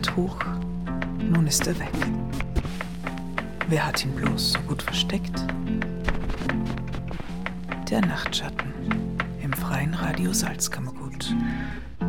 Hand hoch, nun ist er weg. Wer hat ihn bloß so gut versteckt? Der Nachtschatten im freien Radio Salzkammergut.